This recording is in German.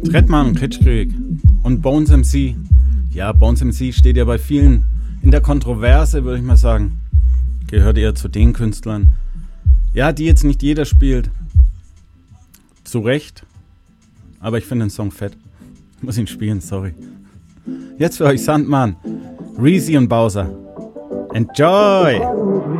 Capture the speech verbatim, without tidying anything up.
Trettmann, Kitschkrieg und Bones M C. Ja, Bones M C steht ja bei vielen in der Kontroverse, würde ich mal sagen. Gehört eher zu den Künstlern, ja, die jetzt nicht jeder spielt. Zu Recht. Aber ich finde den Song fett. Ich muss ihn spielen, sorry. Jetzt für euch Sandmann, Reezy und Bowser. Enjoy!